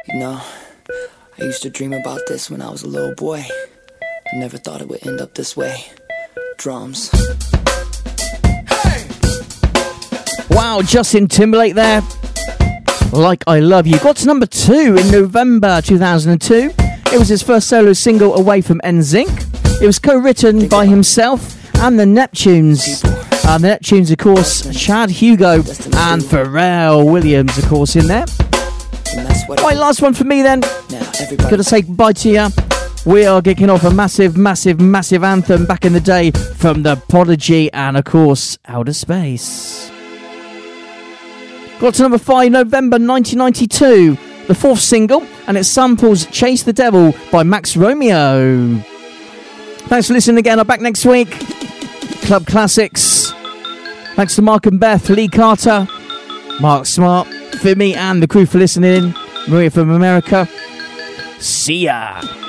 You know, I used to dream about this when I was a little boy. I never thought it would end up this way. Drums. Hey! Wow, Justin Timberlake there. Like I Love You. Got to number 2 in November 2002. It was his first solo single away from NSYNC. It was co-written by himself and the Neptunes. The Neptunes, of course, Chad Hugo and Pharrell Williams, of course, in there. Right, last one for me then. Gotta say goodbye to you. We are kicking off a massive, massive, massive anthem back in the day from The Prodigy and, of course, Outer Space. Got to number 5, November 1992. The 4th single, and it samples Chase the Devil by Max Romeo. Thanks for listening again. I'm back next week. Club Classics. Thanks to Mark and Beth, Lee Carter, Mark Smart, Fimi, and the crew for listening. Maria from America. See ya.